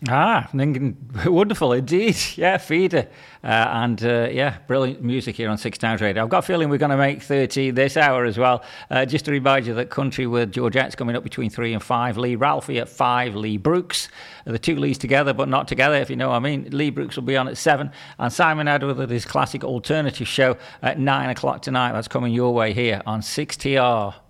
Wonderful indeed. Yeah, Feeder. Brilliant music here on Six Towns Radio. I've got a feeling we're going to make 30 this hour as well. Just to remind you that Country with Georgette's coming up between 3 and 5. Lee Ralphie at 5. Lee Brooks. The two Lees together, but not together, if you know what I mean. Lee Brooks will be on at 7. And Simon Edward with his classic alternative show at 9 o'clock tonight. That's coming your way here on 6TR.